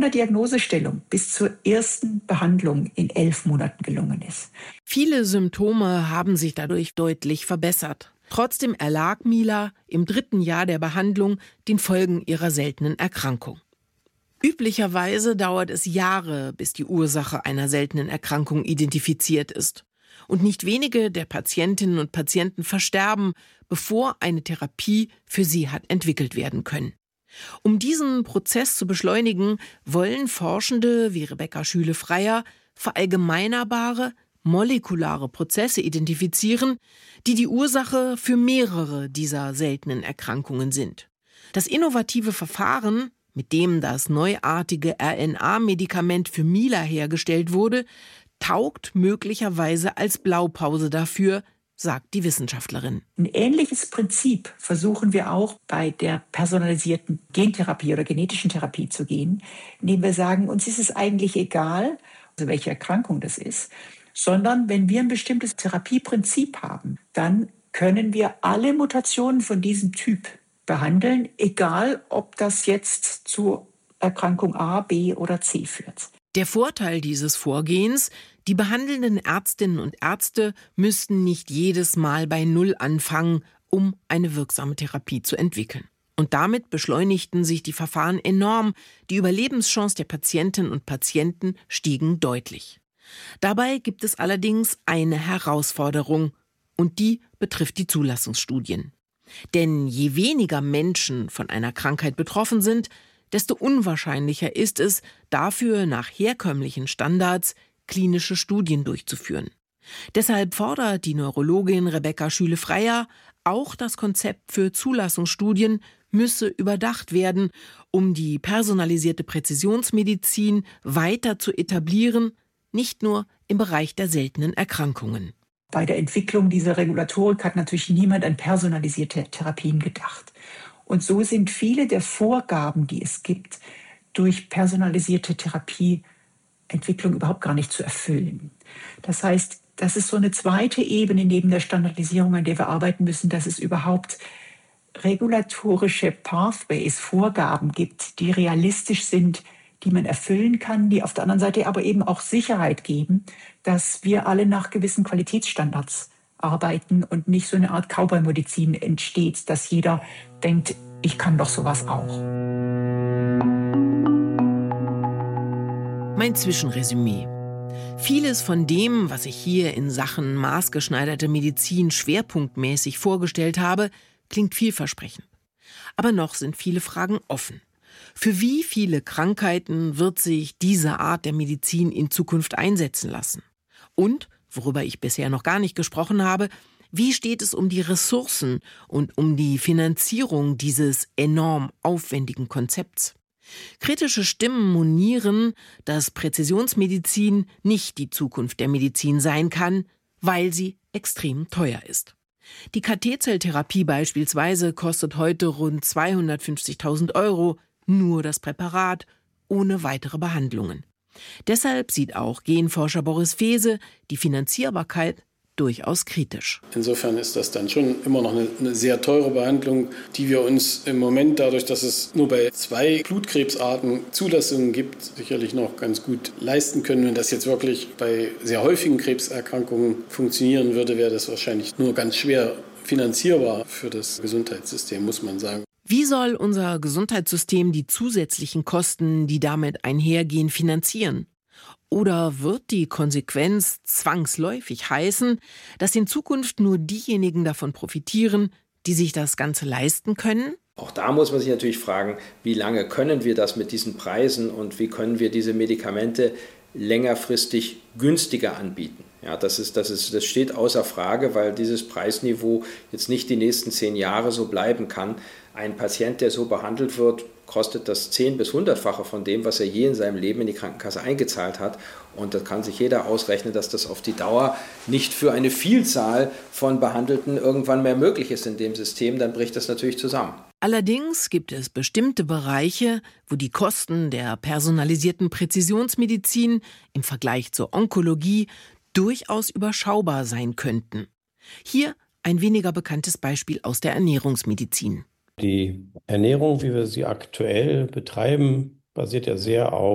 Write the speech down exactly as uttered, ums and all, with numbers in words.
der Diagnosestellung bis zur ersten Behandlung in elf Monaten gelungen ist. Viele Symptome haben sich dadurch deutlich verbessert. Trotzdem erlag Mila im dritten Jahr der Behandlung den Folgen ihrer seltenen Erkrankung. Üblicherweise dauert es Jahre, bis die Ursache einer seltenen Erkrankung identifiziert ist. Und nicht wenige der Patientinnen und Patienten versterben, bevor eine Therapie für sie hat entwickelt werden können. Um diesen Prozess zu beschleunigen, wollen Forschende wie Rebecca Schüle-Freier verallgemeinerbare, molekulare Prozesse identifizieren, die die Ursache für mehrere dieser seltenen Erkrankungen sind. Das innovative Verfahren, mit dem das neuartige R N A-Medikament für Mila hergestellt wurde, taugt möglicherweise als Blaupause dafür, sagt die Wissenschaftlerin. Ein ähnliches Prinzip versuchen wir auch bei der personalisierten Gentherapie oder genetischen Therapie zu gehen, indem wir sagen, uns ist es eigentlich egal, also welche Erkrankung das ist, sondern wenn wir ein bestimmtes Therapieprinzip haben, dann können wir alle Mutationen von diesem Typ behandeln, egal ob das jetzt zu Erkrankung A, B oder C führt. Der Vorteil dieses Vorgehens: Die behandelnden Ärztinnen und Ärzte müssten nicht jedes Mal bei Null anfangen, um eine wirksame Therapie zu entwickeln. Und damit beschleunigten sich die Verfahren enorm, die Überlebenschance der Patientinnen und Patienten stiegen deutlich. Dabei gibt es allerdings eine Herausforderung, und die betrifft die Zulassungsstudien. Denn je weniger Menschen von einer Krankheit betroffen sind, desto unwahrscheinlicher ist es, dafür nach herkömmlichen Standards klinische Studien durchzuführen. Deshalb fordert die Neurologin Rebecca Schüle-Freier, auch das Konzept für Zulassungsstudien müsse überdacht werden, um die personalisierte Präzisionsmedizin weiter zu etablieren, nicht nur im Bereich der seltenen Erkrankungen. Bei der Entwicklung dieser Regulatorik hat natürlich niemand an personalisierte Therapien gedacht. Und so sind viele der Vorgaben, die es gibt, durch personalisierte Therapieentwicklung überhaupt gar nicht zu erfüllen. Das heißt, das ist so eine zweite Ebene neben der Standardisierung, an der wir arbeiten müssen, dass es überhaupt regulatorische Pathways, Vorgaben gibt, die realistisch sind, die man erfüllen kann, die auf der anderen Seite aber eben auch Sicherheit geben, dass wir alle nach gewissen Qualitätsstandards arbeiten und nicht so eine Art Cowboy-Medizin entsteht, dass jeder denkt, ich kann doch sowas auch. Mein Zwischenresümee. Vieles von dem, was ich hier in Sachen maßgeschneiderte Medizin schwerpunktmäßig vorgestellt habe, klingt vielversprechend. Aber noch sind viele Fragen offen. Für wie viele Krankheiten wird sich diese Art der Medizin in Zukunft einsetzen lassen? Und, worüber ich bisher noch gar nicht gesprochen habe, wie steht es um die Ressourcen und um die Finanzierung dieses enorm aufwendigen Konzepts? Kritische Stimmen monieren, dass Präzisionsmedizin nicht die Zukunft der Medizin sein kann, weil sie extrem teuer ist. Die K T-Zelltherapie beispielsweise kostet heute rund zweihundertfünfzigtausend Euro, nur das Präparat, ohne weitere Behandlungen. Deshalb sieht auch Genforscher Boris Fehse die Finanzierbarkeit durchaus kritisch. Insofern ist das dann schon immer noch eine, eine sehr teure Behandlung, die wir uns im Moment, dadurch, dass es nur bei zwei Blutkrebsarten Zulassungen gibt, sicherlich noch ganz gut leisten können. Wenn das jetzt wirklich bei sehr häufigen Krebserkrankungen funktionieren würde, wäre das wahrscheinlich nur ganz schwer finanzierbar für das Gesundheitssystem, muss man sagen. Wie soll unser Gesundheitssystem die zusätzlichen Kosten, die damit einhergehen, finanzieren? Oder wird die Konsequenz zwangsläufig heißen, dass in Zukunft nur diejenigen davon profitieren, die sich das Ganze leisten können? Auch da muss man sich natürlich fragen, wie lange können wir das mit diesen Preisen und wie können wir diese Medikamente längerfristig günstiger anbieten? Ja, das ist, das ist, das steht außer Frage, weil dieses Preisniveau jetzt nicht die nächsten zehn Jahre so bleiben kann. Ein Patient, der so behandelt wird, kostet das zehn- bis hundertfache von dem, was er je in seinem Leben in die Krankenkasse eingezahlt hat. Und da kann sich jeder ausrechnen, dass das auf die Dauer nicht für eine Vielzahl von Behandelten irgendwann mehr möglich ist in dem System. Dann bricht das natürlich zusammen. Allerdings gibt es bestimmte Bereiche, wo die Kosten der personalisierten Präzisionsmedizin im Vergleich zur Onkologie durchaus überschaubar sein könnten. Hier ein weniger bekanntes Beispiel aus der Ernährungsmedizin. Die Ernährung, wie wir sie aktuell betreiben, basiert ja sehr auf